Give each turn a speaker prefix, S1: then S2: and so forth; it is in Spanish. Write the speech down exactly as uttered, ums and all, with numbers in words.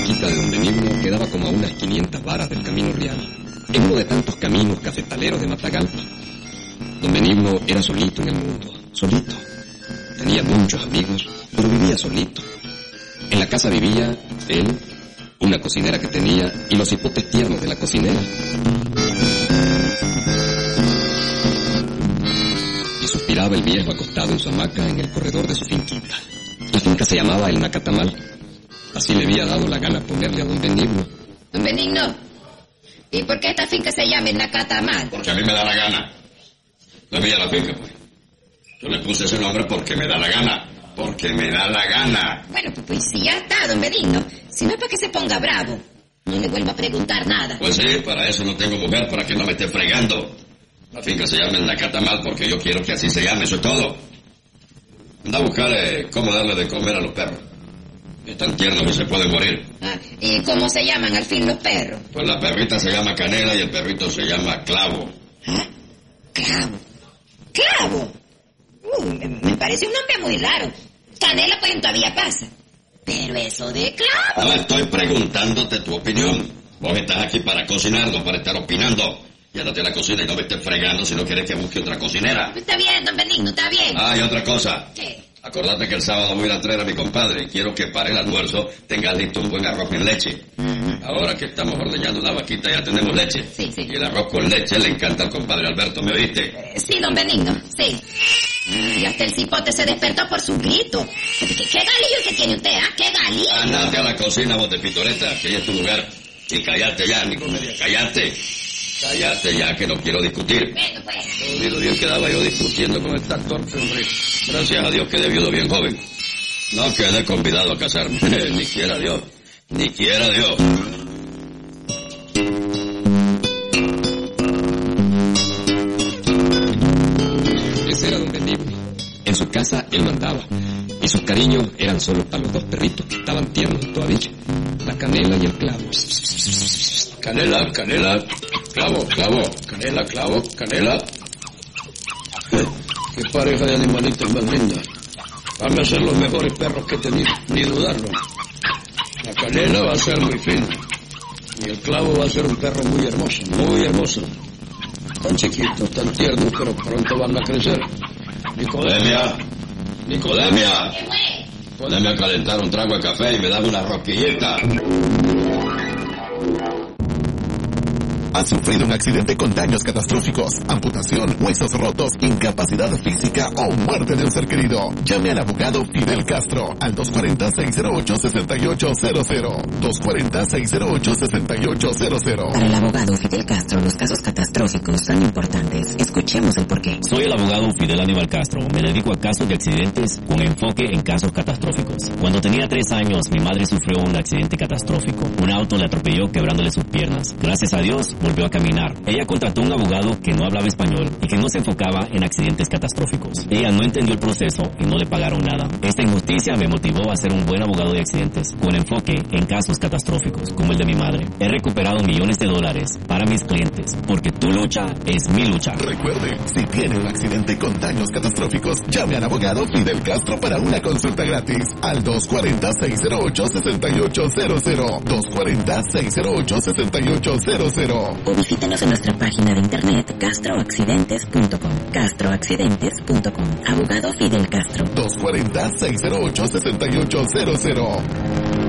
S1: finquita de don Benigno quedaba como a unas quinientas varas del camino real, en uno de tantos caminos cafetaleros de Matagalpa. Don Benigno era solito en el mundo, solito. Tenía muchos amigos, pero vivía solito. En la casa vivía él, una cocinera que tenía y los hipotes tiernos de la cocinera. Y suspiraba el viejo acostado en su hamaca en el corredor de su finquita. La finca se llamaba el Nacatamal. Así le había dado la gana ponerle a don Benigno.
S2: Don Benigno, ¿y por qué esta finca se llama el Nacatamal?
S3: Porque a mí me da la gana. No es mía la finca, pues. Yo le puse ese nombre porque me da la gana. Porque me da la gana.
S2: Bueno, pues, pues si ya está, don Benigno. Si no es para que se ponga bravo. No le vuelva a preguntar nada.
S3: Pues sí, para eso no tengo mujer, para que no me esté fregando. La finca se llama el Nacatamal porque yo quiero que así se llame, eso es todo. Anda a buscar eh, cómo darle de comer a los perros. Están tiernos y se pueden morir.
S2: Ah, ¿y cómo se llaman al fin los perros?
S3: Pues la perrita se llama Canela y el perrito se llama Clavo.
S2: ¿Ah? Clavo. Clavo. Uy, me, me parece un nombre muy raro. Canela pues todavía pasa. Pero eso de Clavo...
S3: No estoy preguntándote tu opinión. Vos estás aquí para cocinar, no para estar opinando. Y andate a la cocina y no me estés fregando si no quieres que busque otra cocinera.
S2: Está bien, don Benigno, está bien.
S3: Ah, y otra cosa.
S2: ¿Qué?
S3: Acordate que el sábado voy a ir a traer a mi compadre y quiero que para el almuerzo tengas listo un buen arroz en leche. Uh-huh. Ahora que estamos ordeñando una vaquita ya tenemos leche.
S2: Sí, sí.
S3: Y el arroz con leche le encanta al compadre Alberto, ¿me oíste?
S2: Eh, sí, don Benigno, sí. Y hasta el cipote se despertó por su grito. ¿Qué, qué galillo que tiene usted, ah? ¿Qué galillo?
S3: Andate a la cocina, vos de pitoreta, que ahí es tu lugar. Y cállate ya, Nicomedia, cállate. Cállate ya, que no quiero discutir.
S2: Bueno, pues...
S3: Mira, bien quedaba yo discutiendo con esta torpe, hombre. Gracias a Dios que de viudo bien joven. No quedé convidado a casarme. Ni quiera Dios. Ni quiera Dios.
S1: Ese era don Benigno. En su casa él mandaba. Y sus cariños eran solo para los dos perritos que estaban tiernos todavía. La Canela y el Clavo.
S3: Canela, Canela, Clavo, Clavo, Canela, Clavo, Canela. Qué pareja de animalitos más linda. Van a ser los mejores perros que he tenido, ni dudarlo. La Canela va a ser muy fina. Y el Clavo va a ser un perro muy hermoso, muy hermoso. Tan chiquitos, tan tiernos, pero pronto van a crecer. Nicodemia, Nicodemia.
S2: ¿Qué fue?
S3: Poneme a calentar un trago de café y me dame una rosquillita.
S4: ¿Has sufrido un accidente con daños catastróficos, amputación, huesos rotos, incapacidad física o muerte de un ser querido? Llame al abogado Fidel Castro al dos cuatro cero, seis cero ocho, seis ocho cero cero. dos cuatro cero, seis cero ocho, seis ocho cero cero.
S5: Para el abogado Fidel Castro, los casos catastróficos son importantes. Escuchemos el porqué.
S6: Soy el abogado Fidel Aníbal Castro. Me dedico a casos de accidentes con enfoque en casos catastróficos. Cuando tenía tres años, mi madre sufrió un accidente catastrófico. Un auto le atropelló quebrándole sus piernas. Gracias a Dios, volvió a caminar. Ella contrató un abogado que no hablaba español y que no se enfocaba en accidentes catastróficos. Ella no entendió el proceso y no le pagaron nada. Esta injusticia me motivó a ser un buen abogado de accidentes con enfoque en casos catastróficos, como el de mi madre. He recuperado millones de dólares para mis clientes, porque tu lucha es mi lucha.
S4: Recuerde, si tiene un accidente con daños catastróficos, llame al abogado Fidel Castro para una consulta gratis al dos cuatro cero, seis cero ocho, seis ocho cero cero. dos cuatro cero, seis cero ocho, seis ocho cero cero.
S5: O visítenos en nuestra página de internet castro accidentes punto com. castro accidentes punto com. Abogado Fidel Castro.
S4: dos cuatro cero, seis cero ocho, seis ocho cero cero.